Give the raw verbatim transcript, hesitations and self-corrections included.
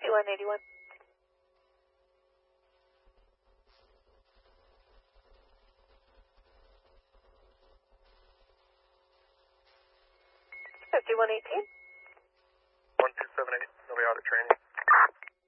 fifty-one eighty-one. fifty-one eighteen. one two seven eight, nobody out at training.